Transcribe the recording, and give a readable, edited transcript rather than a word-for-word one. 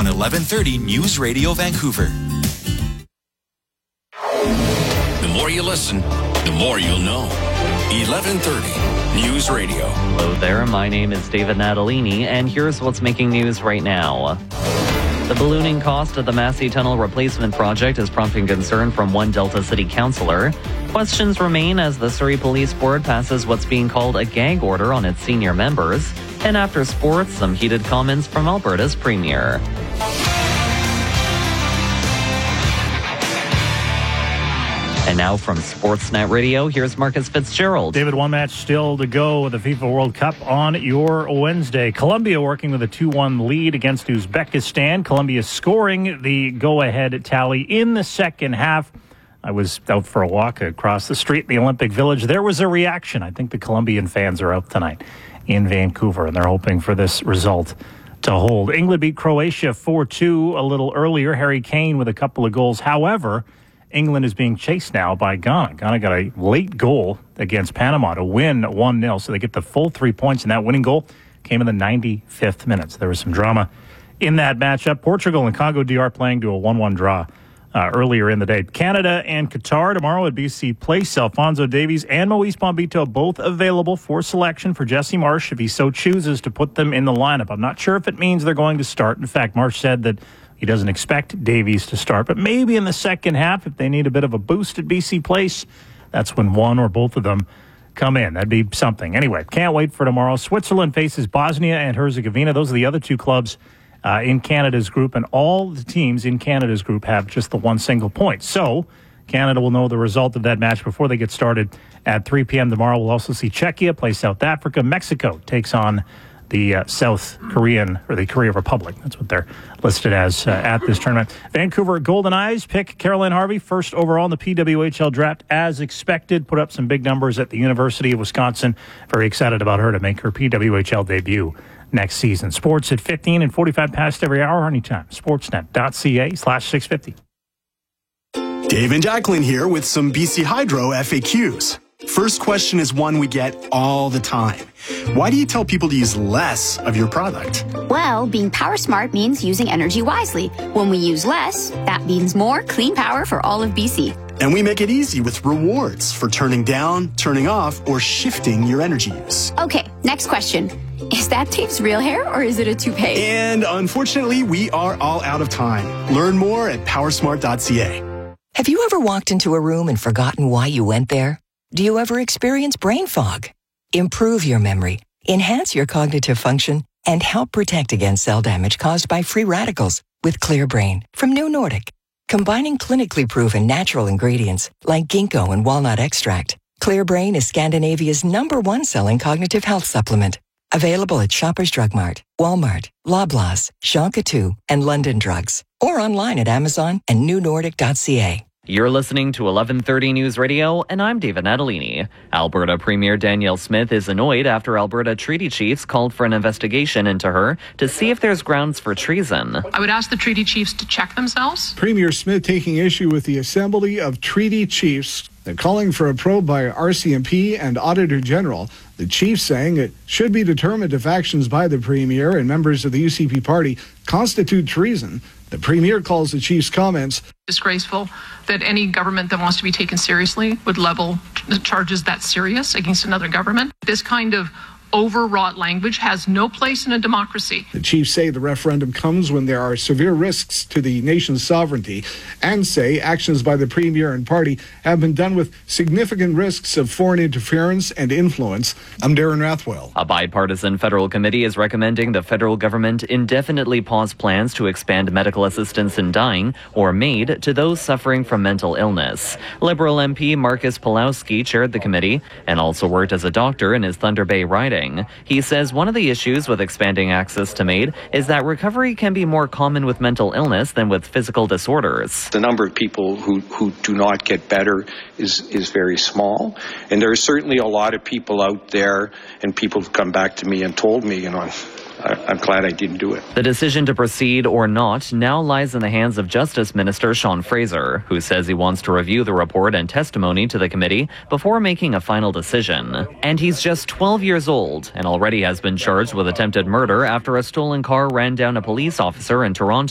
on 1130 News Radio Vancouver. The more you listen, the more you'll know. 1130 News Radio. Hello there, my name is David Natalini, and here's what's making news right now. The ballooning cost of the Massey Tunnel replacement project is prompting concern from one Delta City councillor. Questions remain as the Surrey Police Board passes what's being called a gag order on its senior members. And after sports, some heated comments from Alberta's Premier. And now from Sportsnet Radio, here's Marcus Fitzgerald. David, one match still to go with the FIFA World Cup on your Wednesday. Colombia working with a 2-1 lead against Uzbekistan. Colombia scoring the go-ahead tally in the second half. I was out for a walk across the street in the Olympic Village. There was a reaction. I think the Colombian fans are out tonight in Vancouver, and they're hoping for this result to hold. England beat Croatia 4-2 a little earlier. Harry Kane with a couple of goals. However, England is being chased now by Ghana. Ghana got a late goal against Panama to win 1-0, so they get the full 3 points, and that winning goal came in the 95th minute. So there was some drama in that matchup. Portugal and Congo DR playing to a 1-1 draw earlier in the day. Canada and Qatar tomorrow at BC Place. Alphonso Davies and Moise Bombito both available for selection for Jesse Marsh if he so chooses to put them in the lineup. I'm not sure if it means they're going to start. In fact, Marsh said that he doesn't expect Davies to start, but maybe in the second half, if they need a bit of a boost at BC Place, that's when one or both of them come in. That'd be something. Anyway, can't wait for tomorrow. Switzerland faces Bosnia and Herzegovina. Those are the other two clubs in Canada's group, and all the teams in Canada's group have just the one single point. So Canada will know the result of that match before they get started at 3 p.m. tomorrow. We'll also see Czechia play South Africa. Mexico takes on the South Korean, or the Korea Republic. That's what they're listed as at this tournament. Vancouver Golden Eyes pick Caroline Harvey first overall in the PWHL draft as expected. Put up some big numbers at the University of Wisconsin. Very excited about her to make her PWHL debut next season. Sports at 15 and 45 past every hour, anytime. Sportsnet.ca/650. Dave and Jacqueline here with some BC Hydro FAQs. First question is one we get all the time. Why do you tell people to use less of your product? Well, being power smart means using energy wisely. When we use less, that means more clean power for all of BC. And we make it easy with rewards for turning down, turning off, or shifting your energy use. Okay, next question. Is that Dave's real hair or is it a toupee? And unfortunately, we are all out of time. Learn more at powersmart.ca. Have you ever walked into a room and forgotten why you went there? Do you ever experience brain fog? Improve your memory, enhance your cognitive function, and help protect against cell damage caused by free radicals with Clear Brain from New Nordic. Combining clinically proven natural ingredients like ginkgo and walnut extract, Clear Brain is Scandinavia's #1 selling cognitive health supplement. Available at Shoppers Drug Mart, Walmart, Loblaws, Shonka 2, and London Drugs. Or online at Amazon and newnordic.ca. You're listening to 1130 News Radio, and I'm David Natalini. Alberta Premier Danielle Smith is annoyed after Alberta treaty chiefs called for an investigation into her to see if there's grounds for treason. I would ask the treaty chiefs to check themselves. Premier Smith taking issue with the Assembly of Treaty Chiefs. They're calling for a probe by RCMP and Auditor General. The chief saying it should be determined if actions by the Premier and members of the UCP party constitute treason. The Premier calls the chief's comments disgraceful that any government that wants to be taken seriously would level charges that serious against another government. This kind of overwrought language has no place in a democracy. The chiefs say the referendum comes when there are severe risks to the nation's sovereignty and say actions by the Premier and party have been done with significant risks of foreign interference and influence. I'm Darren Rathwell. A bipartisan federal committee is recommending the federal government indefinitely pause plans to expand medical assistance in dying or MAID to those suffering from mental illness. Liberal MP Marcus Pulowski chaired the committee and also worked as a doctor in his Thunder Bay riding. He says one of the issues with expanding access to MAID is that recovery can be more common with mental illness than with physical disorders. The number of people who do not get better is very small. And there are certainly a lot of people out there, and people have come back to me and told me, I'm glad I didn't do it. The decision to proceed or not now lies in the hands of Justice Minister Sean Fraser, who says he wants to review the report and testimony to the committee before making a final decision. And he's just 12 years old and already has been charged with attempted murder after a stolen car ran down a police officer in Toronto.